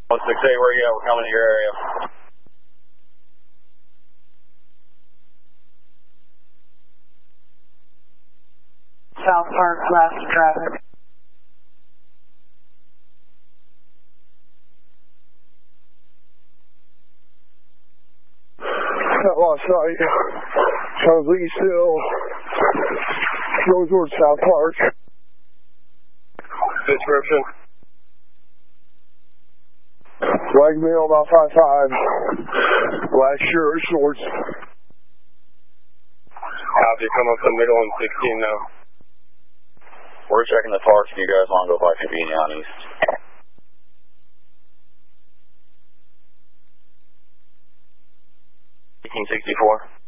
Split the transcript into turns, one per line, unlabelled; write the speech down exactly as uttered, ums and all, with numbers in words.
one six eight, where are you at? We're coming to your area.
South Park, last traffic.
That lost sight. Sounds like he's still going towards South Park.
Description.
Black male, about five five. Black shirt, shorts.
Copy, come up to middle and sixteen now. We're checking the parks if you guys want to go by convenient east. eighteen sixty-four.